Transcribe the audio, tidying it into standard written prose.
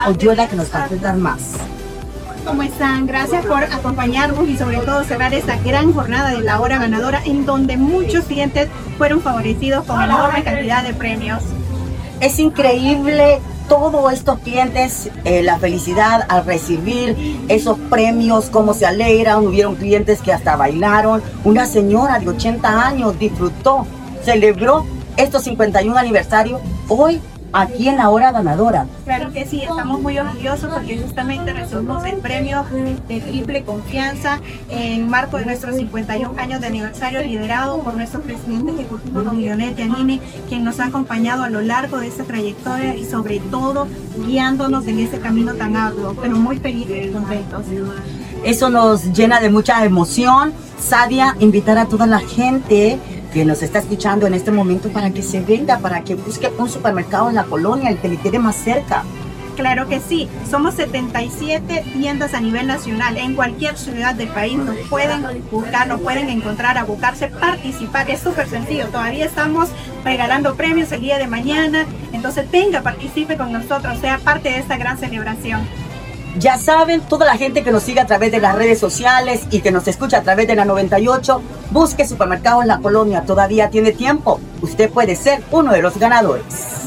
Oyuela que nos va a dar más. ¿Cómo están? Gracias por acompañarnos y sobre todo cerrar esta gran jornada de la hora ganadora en donde muchos clientes fueron favorecidos con enorme cantidad de premios. Es increíble todos estos clientes, la felicidad al recibir esos premios, cómo se alegran. Hubieron clientes que hasta bailaron. Una señora de 80 años disfrutó, celebró estos 51 aniversarios hoy aquí en la hora ganadora. Claro que sí, estamos muy orgullosos porque justamente recibimos el premio de triple confianza en marco de nuestros 51 años de aniversario, liderado por nuestro presidente ejecutivo, don Lionel Giannini, quien nos ha acompañado a lo largo de esta trayectoria y sobre todo guiándonos en este camino tan arduo, pero muy felices y contentos. Eso nos llena de mucha emoción. Sadia, invitar a toda la gente que nos está escuchando en este momento para que se venga, para que busque un supermercado en la colonia, el que le quede más cerca. Claro que sí, somos 77 tiendas a nivel nacional, en cualquier ciudad del país nos pueden buscar, nos pueden encontrar, abocarse, participar, es súper sencillo, todavía estamos regalando premios el día de mañana, entonces venga, participe con nosotros, sea parte de esta gran celebración. Ya saben, toda la gente que nos sigue a través de las redes sociales y que nos escucha a través de la 98, busque supermercado en la colonia, todavía tiene tiempo, usted puede ser uno de los ganadores.